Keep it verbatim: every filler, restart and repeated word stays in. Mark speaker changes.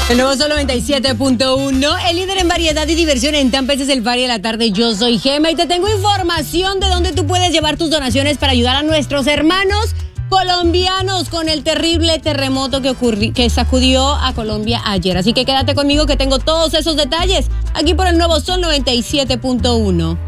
Speaker 1: El nuevo Sol noventa y siete punto uno, el líder en variedad y diversión en Tampa. Este es el Party de la tarde. Yo soy Gema y te tengo información de dónde tú puedes llevar tus donaciones para ayudar a nuestros hermanos colombianos con el terrible terremoto que, ocurri que sacudió a Colombia ayer. Así que quédate conmigo que tengo todos esos detalles aquí por el nuevo Sol noventa y siete punto uno.